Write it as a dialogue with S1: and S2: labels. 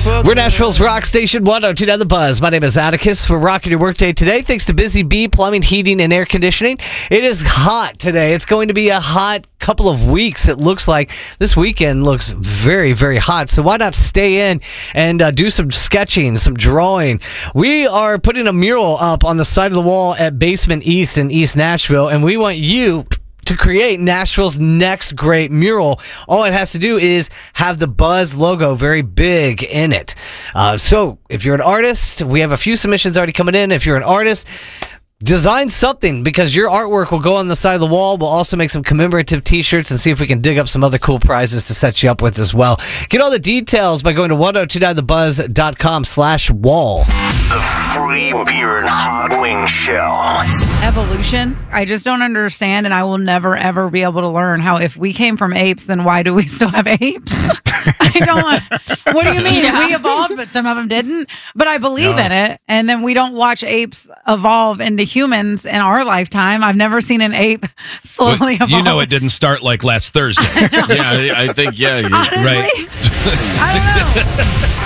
S1: We're Nashville's rock station 102.9 The Buzz. My name is Atticus. We're rocking your workday today thanks to Busy Bee Plumbing, Heating, and Air Conditioning. It is hot today. It's going to be a hot couple of weeks. It looks like this weekend looks very, very hot. So why not stay in and do some sketching, some drawing. We are putting a mural up on the side of the wall at Basement East in East Nashville, and we want you to create Nashville's next great mural. All it has to do is have the Buzz logo very big in it. So if you're an artist, we have a few submissions already coming in. If you're an artist, design something, because your artwork will go on the side of the wall. We'll also make some commemorative t-shirts and see if we can dig up some other cool prizes to set you up with as well. Get all the details by going to 1029thebuzz.com/wall.
S2: The free beer and hot wing shell.
S3: Evolution, I just don't understand, and I will never, ever be able to learn how if we came from apes, then why do we still have apes? I don't. What do you mean? Yeah. We evolved, but some of them didn't. But I believe in it, and then we don't watch apes evolve into humans in our lifetime. I've never seen an ape slowly evolve.
S4: You know it didn't start like last Thursday.
S5: Yeah, I think,
S3: Honestly,
S4: right.
S3: I don't know.